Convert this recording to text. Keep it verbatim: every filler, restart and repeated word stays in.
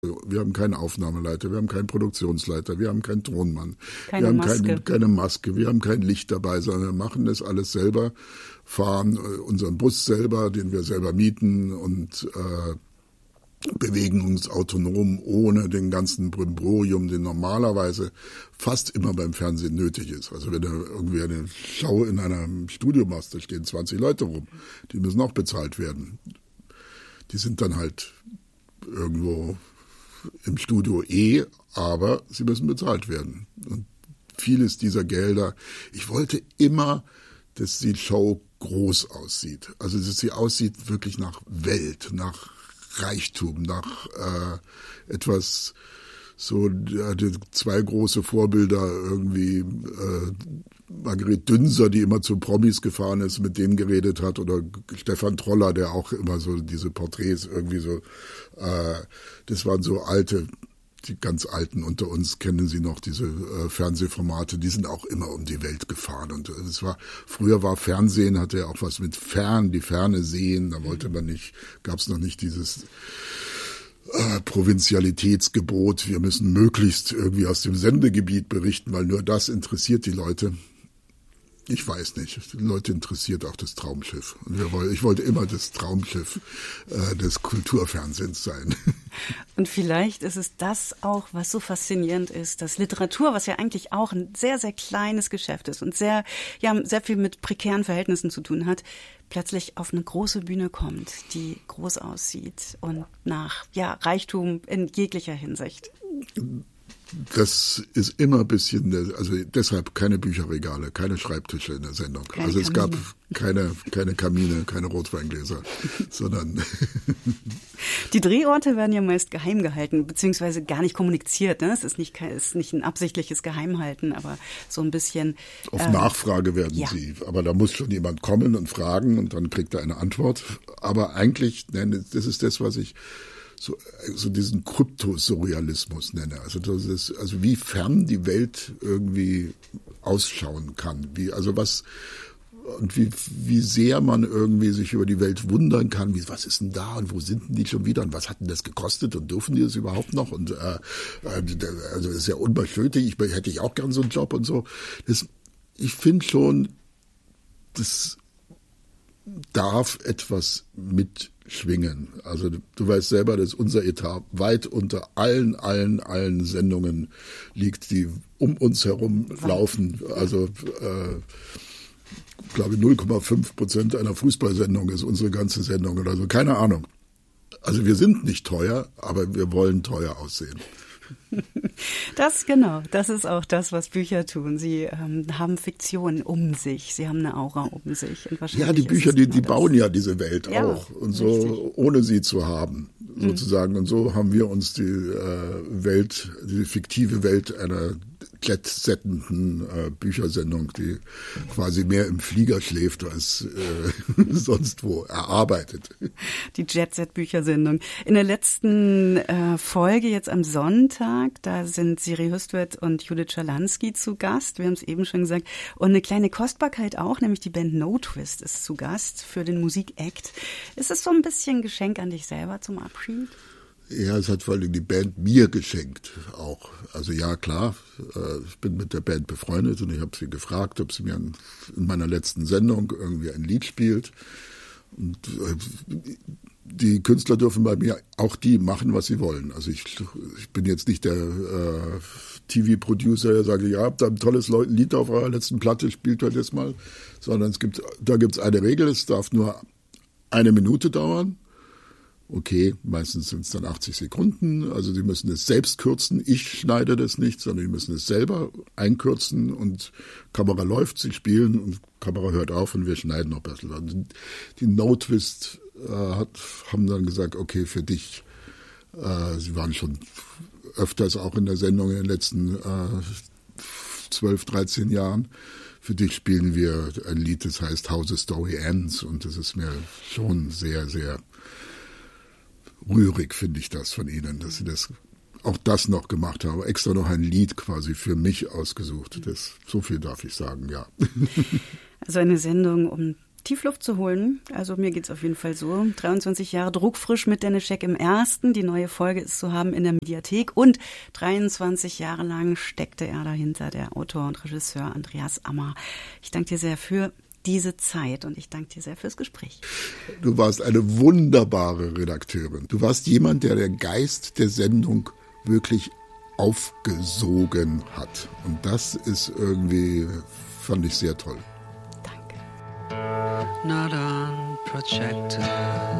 Wir haben keinen Aufnahmeleiter, wir haben keinen Produktionsleiter, wir haben keinen Tonmann, keine wir haben Maske. Keine, keine Maske, wir haben kein Licht dabei, sondern wir machen das alles selber, fahren unseren Bus selber, den wir selber mieten und äh, bewegen uns autonom ohne den ganzen Brimborium, den normalerweise fast immer beim Fernsehen nötig ist. Also wenn du irgendwie eine Show in einem Studio machst, da stehen zwanzig Leute rum, die müssen auch bezahlt werden. Die sind dann halt irgendwo im Studio eh, aber sie müssen bezahlt werden. Und vieles dieser Gelder, ich wollte immer, dass die Show groß aussieht. Also dass sie aussieht wirklich nach Welt, nach Reichtum, nach äh, etwas, so ja, die zwei große Vorbilder irgendwie, äh, Margret Dünser, die immer zu Promis gefahren ist, mit denen geredet hat, oder Stefan Troller, der auch immer so diese Porträts irgendwie so, äh, das waren so alte, die ganz Alten unter uns kennen sie noch, diese äh, Fernsehformate, die sind auch immer um die Welt gefahren. Und es war, früher war Fernsehen, hatte ja auch was mit Fern, die Ferne sehen, da wollte man nicht, gab es noch nicht dieses äh, Provinzialitätsgebot, wir müssen möglichst irgendwie aus dem Sendegebiet berichten, weil nur das interessiert die Leute. Ich weiß nicht. Die Leute interessiert auch das Traumschiff. Und wir wollen, ich wollte immer das Traumschiff äh, des Kulturfernsehens sein. Und vielleicht ist es das auch, was so faszinierend ist, dass Literatur, was ja eigentlich auch ein sehr, sehr kleines Geschäft ist und sehr, ja, sehr viel mit prekären Verhältnissen zu tun hat, plötzlich auf eine große Bühne kommt, die groß aussieht und nach, ja, Reichtum in jeglicher Hinsicht. Das ist immer ein bisschen, also deshalb keine Bücherregale, keine Schreibtische in der Sendung. Keine also es Kamine. gab keine, keine Kamine, keine Rotweingläser, sondern... Die Drehorte werden ja meist geheim gehalten, beziehungsweise gar nicht kommuniziert. Ne? Es ist nicht, es ist nicht ein absichtliches Geheimhalten, aber so ein bisschen... Auf ähm, Nachfrage werden ja. sie, aber da muss schon jemand kommen und fragen und dann kriegt er eine Antwort. Aber eigentlich, das ist das, was ich... So, so diesen Kryptosurrealismus nenne. Also das ist, also wie fern die Welt irgendwie ausschauen kann. Wie, also was, und wie, wie sehr man irgendwie sich über die Welt wundern kann. Wie, was ist denn da und wo sind denn die schon wieder und was hat denn das gekostet und dürfen die das überhaupt noch? Und, äh, also das ist ja unbeschötig. Ich hätte ich auch gern so einen Job und so. Das, ich finde schon, das darf etwas mitschwingen. Also du weißt selber, dass unser Etat weit unter allen, allen, allen Sendungen liegt, die um uns herum laufen. Also äh, ich glaube null Komma fünf Prozent einer Fußballsendung ist unsere ganze Sendung oder so. Keine Ahnung. Also wir sind nicht teuer, aber wir wollen teuer aussehen. Das genau, das ist auch das, was Bücher tun. Sie ähm, haben Fiktion um sich, sie haben eine Aura um sich. Und wahrscheinlich ja, die Bücher, die, die das. bauen ja diese Welt ja, auch und so, richtig. ohne sie zu haben, sozusagen. Mhm. Und so haben wir uns die äh, Welt, die fiktive Welt einer jet-settenden äh, Büchersendung, die quasi mehr im Flieger schläft als äh, sonst wo erarbeitet. Die Jet-Set-Büchersendung. In der letzten äh, Folge jetzt am Sonntag, da sind Siri Hüstvedt und Judith Schalansky zu Gast. Wir haben es eben schon gesagt. Und eine kleine Kostbarkeit auch, nämlich die Band No Twist ist zu Gast für den Musik-Act. Ist es so ein bisschen Geschenk an dich selber zum Abschied? Ja, es hat vor allem die Band mir geschenkt auch. Also ja, klar, ich bin mit der Band befreundet und ich habe sie gefragt, ob sie mir in meiner letzten Sendung irgendwie ein Lied spielt. Und die Künstler dürfen bei mir auch die machen, was sie wollen. Also ich, ich bin jetzt nicht der äh, T V-Producer, der sagt, ja, habt ihr ein tolles Lied auf eurer letzten Platte, spielt heute jetzt mal. Sondern es gibt, da gibt es eine Regel, es darf nur eine Minute dauern. Okay, meistens sind es dann achtzig Sekunden, also sie müssen es selbst kürzen. Ich schneide das nicht, sondern die müssen es selber einkürzen und Kamera läuft, sie spielen und Kamera hört auf und wir schneiden noch besser. Die No Twist äh, hat, haben dann gesagt, okay, für dich, äh, sie waren schon öfters auch in der Sendung in den letzten äh, zwölf, dreizehn Jahren. Für dich spielen wir ein Lied, das heißt How the Story Ends und das ist mir schon sehr, sehr rührig, finde ich das von Ihnen, dass Sie das auch das noch gemacht haben. Extra noch ein Lied quasi für mich ausgesucht. Das, so viel darf ich sagen, ja. Also eine Sendung, um Tiefluft zu holen. Also mir geht's auf jeden Fall so. dreiundzwanzig Jahre druckfrisch mit Dennis Scheck im Ersten. Die neue Folge ist zu haben in der Mediathek. Und dreiundzwanzig Jahre lang steckte er dahinter, der Autor und Regisseur Andreas Ammer. Ich danke dir sehr für diese Zeit und ich danke dir sehr fürs Gespräch. Du warst eine wunderbare Redakteurin. Du warst jemand, der den Geist der Sendung wirklich aufgesogen hat. Und das ist irgendwie, fand ich sehr toll. Danke. Not on projector.